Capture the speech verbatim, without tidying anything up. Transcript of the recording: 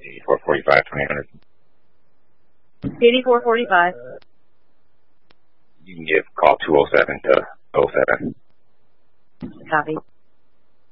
eighty-four forty-five, twenty hundred. eighty-four forty-five. You can give call two oh seven to oh seven. Copy.